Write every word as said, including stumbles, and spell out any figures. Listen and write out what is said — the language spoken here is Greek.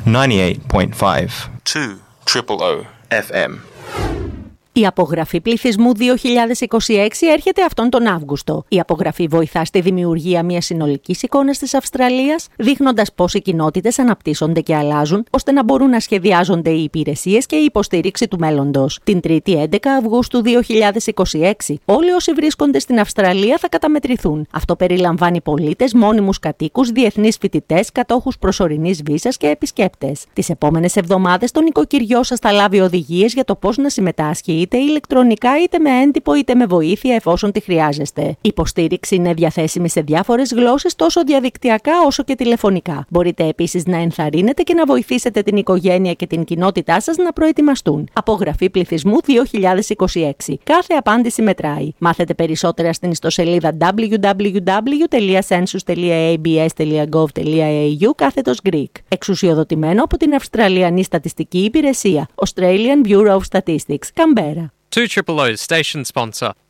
ninety-eight point five two triple O F M. Η απογραφή πληθυσμού δύο χιλιάδες είκοσι έξι έρχεται αυτόν τον Αύγουστο. Η απογραφή βοηθά στη δημιουργία μιας συνολικής εικόνας της Αυστραλίας, δείχνοντας πώς οι κοινότητες αναπτύσσονται και αλλάζουν, ώστε να μπορούν να σχεδιάζονται οι υπηρεσίες και η υποστήριξη του μέλλοντος. Την Τρίτη έντεκα Αυγούστου δύο χιλιάδες είκοσι έξι, όλοι όσοι βρίσκονται στην Αυστραλία θα καταμετρηθούν. Αυτό περιλαμβάνει πολίτες, μόνιμους κατοίκους, διεθνείς φοιτητές, κατόχους προσωρινής βίζας και επισκέπτες. Τις επόμενες εβδομάδες το νοικοκυριό σας θα λάβει οδηγίες για το πώς να συμμετάσχει, είτε ηλεκτρονικά είτε με έντυπο είτε με βοήθεια εφόσον τη χρειάζεστε. Η υποστήριξη είναι διαθέσιμη σε διάφορες γλώσσες τόσο διαδικτυακά όσο και τηλεφωνικά. Μπορείτε επίσης να ενθαρρύνετε και να βοηθήσετε την οικογένεια και την κοινότητά σας να προετοιμαστούν. Απογραφή πληθυσμού δύο χιλιάδες είκοσι έξι. Κάθε απάντηση μετράει. Μάθετε περισσότερα στην ιστοσελίδα double-u double-u double-u τελεία census τελεία a b s τελεία gov τελεία a u κάθετος Greek. Εξουσιοδοτημένο από την Αυστραλιανή Στατιστική Υπηρεσία. Australian Bureau of Statistics. Canberra. two Triple O's station sponsor.